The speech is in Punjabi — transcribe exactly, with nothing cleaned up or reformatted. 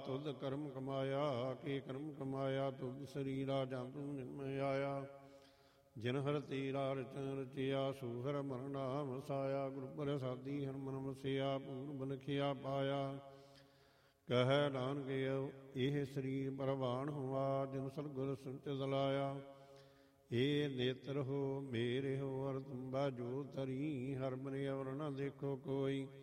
ਤੁਧ ਕਰਮ ਕਮਾਇਆ, ਕੀ ਕਰਮ ਕਮਾਇਆ ਤੁਧ ਸਰੀਰਾ, ਜਾਂ ਤੂੰ ਨਿਰਮੈ ਆਇਆ। ਜਿਨ ਹਰ ਤੀਰਾ ਰਚਨ ਰਚਿਆ, ਸੂਹਰ ਮਰਨਾ ਵਸਾਇਆ। ਗੁਰ ਪ੍ਰਸਾਦੀ ਹਰਮਨ ਵਸਿਆ, ਪੂਰਬ ਲਿਖਿਆ ਪਾਇਆ। ਕਹਿ ਨਾਨਕ ਇਹ ਸਰੀਰ ਪ੍ਰਵਾਨ ਹੋਆ, ਜਿਨ ਸਤਿਗੁਰ ਸੰਚਿਤ ਲਾਇਆ। ਇਹ ਨੇਤਰ ਹੋ ਮੇਰੇ ਹੋ, ਹਰ ਤੁੰਬਾ ਜੋ ਤਰੀ, ਹਰ ਬਨੇ ਅਵਰ ਨ ਦੇਖੋ ਕੋਈ।